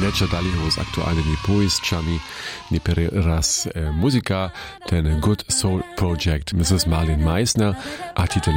neća dalje uz aktualni povijestčami ni raz muzika, ten Good Soul Project, Mrs. Marlene Meissner, a titel